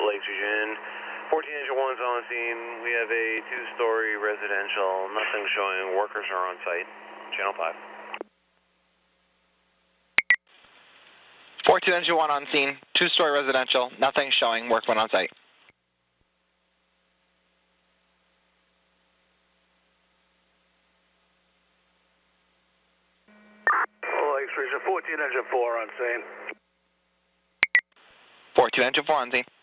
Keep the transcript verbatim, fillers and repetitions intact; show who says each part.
Speaker 1: Lakes region. fourteen Engine one's on scene. We have a two-story residential. Nothing showing. Workers are on site. Channel five.
Speaker 2: fourteen Engine one on scene. Two-story residential. Nothing showing. Workmen on site.
Speaker 3: Lakes region. fourteen Engine four on scene.
Speaker 2: fourteen Engine four on scene.